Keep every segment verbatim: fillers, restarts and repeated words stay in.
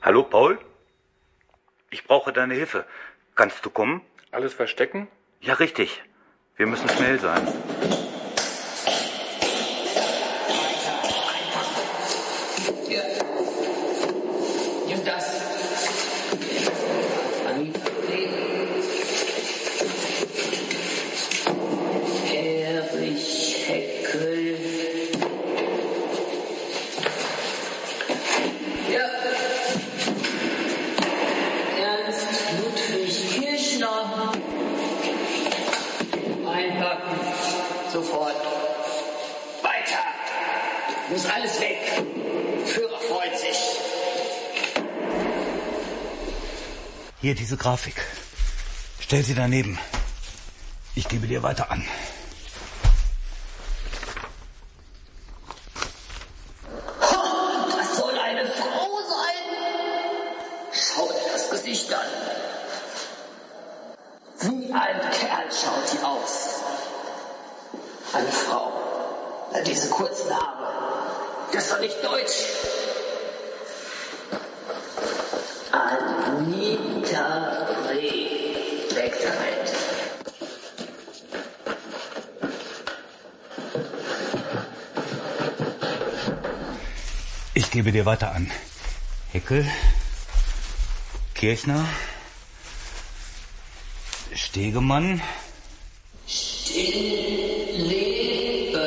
Hallo, Paul? Ich brauche deine Hilfe. Kannst du kommen? Alles verstecken? Ja, richtig. Wir müssen schnell sein. Erich Heckel. Ja. Ernst Ludwig Kirchner. Einpacken. Sofort. Weiter. Muss alles weg. Führer freut sich. Hier, diese Grafik. Stell sie daneben. Ich gebe dir weiter an. Das soll eine Frau sein. Schau dir das Gesicht an. Wie ein Kerl schaut die aus. Eine Frau. Diese kurzen Haare. Das ist doch nicht deutsch. Anita Reh. Weg damit. Ich gebe dir weiter an. Heckel, Kirchner, Stegemann. Stillleben.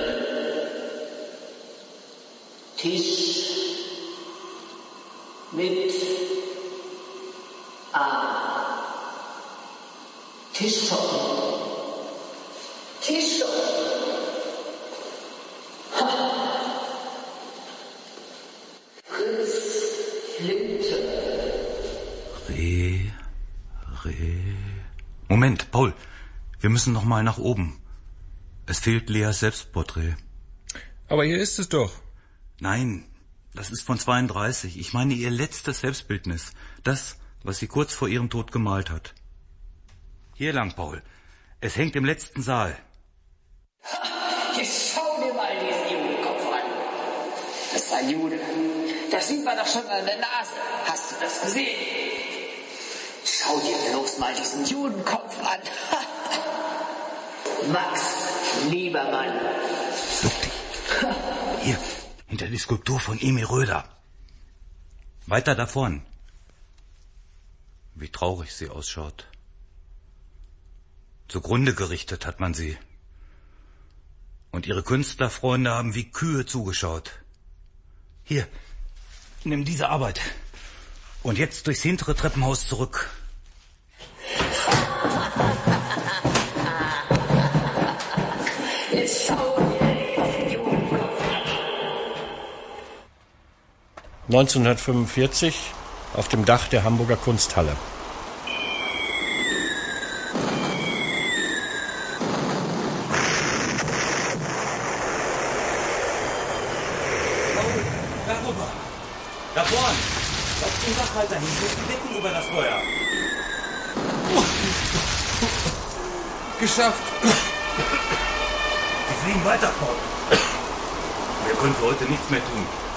Tisch mit A. Tischschoppen. Tischschoppen. Fritz Flinte. Reh, Reh. Moment, Paul. Wir müssen noch mal nach oben. Es fehlt Leas Selbstporträt. Aber hier ist es doch. Nein, das ist von zweiunddreißig. Ich meine ihr letztes Selbstbildnis. Das, was sie kurz vor ihrem Tod gemalt hat. Hier lang, Paul. Es hängt im letzten Saal. Jetzt schau dir mal diesen Judenkopf an. Das ist ein Jude. Das sieht man doch schon an der Nase. Hast du das gesehen? Schau dir bloß mal diesen Judenkopf an. Max Liebermann. Duck dich. Hier, hinter die Skulptur von Emil Röder. Weiter da vorn. Wie traurig sie ausschaut. Zugrunde gerichtet hat man sie. Und ihre Künstlerfreunde haben wie Kühe zugeschaut. Hier, nimm diese Arbeit. Und jetzt durchs hintere Treppenhaus zurück. Jetzt schau dir den Judenkopf an. neunzehnhundertfünfundvierzig auf dem Dach der Hamburger Kunsthalle. Darüber. Da vorn. Auf den Dachhalter hin. Durch die Decken über das Feuer. Geschafft. Sie fliegen weiter, Paul. Wir können für heute nichts mehr tun.